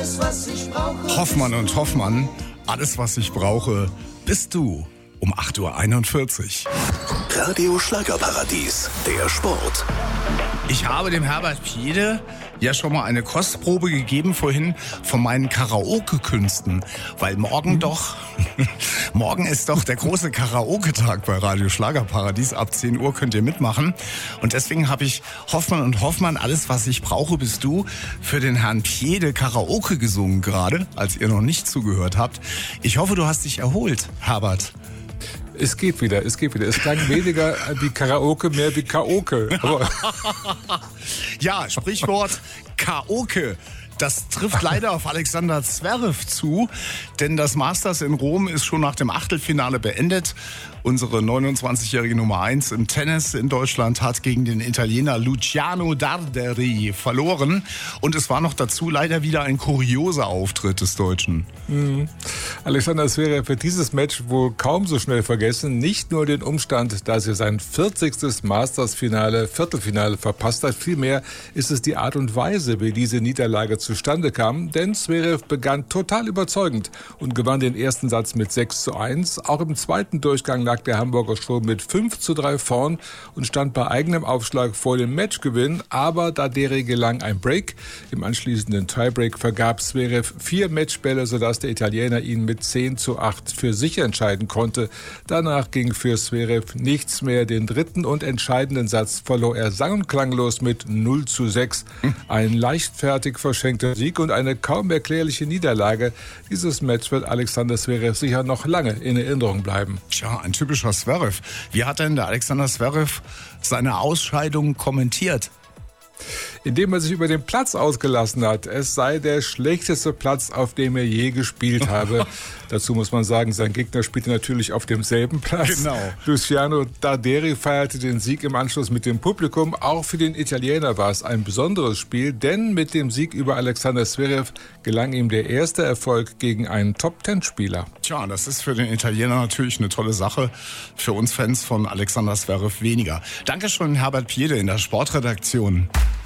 alles, was ich brauche. Hoffmann und Hoffmann, alles, was ich brauche, bist du. Um 8.41 Uhr. Radio Schlagerparadies, der Sport. Ich habe dem Herbert Piede ja schon mal eine Kostprobe gegeben vorhin von meinen Karaoke-Künsten, weil morgen ist doch der große Karaoke-Tag bei Radio Schlagerparadies. Ab 10 Uhr könnt ihr mitmachen. Und deswegen habe ich Hoffmann und Hoffmann, alles, was ich brauche, bist du, für den Herrn Piede Karaoke gesungen gerade, als ihr noch nicht zugehört habt. Ich hoffe, du hast dich erholt, Herbert. Es geht wieder. Es klang weniger wie Karaoke, mehr wie Kaoke. Ja, Sprichwort Karaoke. Das trifft leider auf Alexander Zverev zu, denn das Masters in Rom ist schon nach dem Achtelfinale beendet. Unsere 29-jährige Nummer 1 im Tennis in Deutschland hat gegen den Italiener Luciano Darderi verloren. Und es war noch dazu leider wieder ein kurioser Auftritt des Deutschen. Alexander Zverev wird dieses Match wohl kaum so schnell vergessen. Nicht nur den Umstand, dass er sein 40. Viertelfinale verpasst hat. Vielmehr ist es die Art und Weise, wie diese Niederlage zustande kam. Denn Zverev begann total überzeugend und gewann den ersten Satz mit 6:1. Auch im zweiten Durchgang lag der Hamburger schon mit 5:3 vorn und stand bei eigenem Aufschlag vor dem Matchgewinn. Aber Darderi gelang ein Break. Im anschließenden Tiebreak vergab Zverev 4 Matchbälle, sodass der Italiener ihn mit 10:8 für sich entscheiden konnte. Danach ging für Zverev nichts mehr. Den dritten und entscheidenden Satz verlor er sang- und klanglos mit 0:6. Ein leichtfertig verschenkter Sieg und eine kaum erklärliche Niederlage. Dieses Match wird Alexander Zverev sicher noch lange in Erinnerung bleiben. Tja, ein typischer Zverev. Wie hat denn der Alexander Zverev seine Ausscheidung kommentiert? Indem er sich über den Platz ausgelassen hat. Es sei der schlechteste Platz, auf dem er je gespielt habe. Dazu muss man sagen, sein Gegner spielte natürlich auf demselben Platz. Genau. Luciano Darderi feierte den Sieg im Anschluss mit dem Publikum. Auch für den Italiener war es ein besonderes Spiel, denn mit dem Sieg über Alexander Zverev gelang ihm der erste Erfolg gegen einen Top-10-Spieler. Tja, das ist für den Italiener natürlich eine tolle Sache. Für uns Fans von Alexander Zverev weniger. Dankeschön, Herbert Piede in der Sportredaktion.